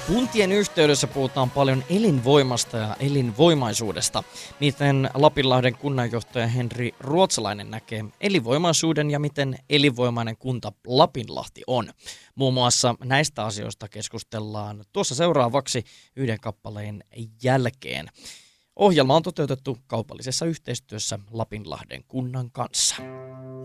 Kuntien yhteydessä puhutaan paljon elinvoimasta ja elinvoimaisuudesta. Miten Lapinlahden kunnanjohtaja Henri Ruotsalainen näkee elinvoimaisuuden ja miten elinvoimainen kunta Lapinlahti on? Muun muassa näistä asioista keskustellaan tuossa seuraavaksi yhden kappaleen jälkeen. Ohjelma on toteutettu kaupallisessa yhteistyössä Lapinlahden kunnan kanssa.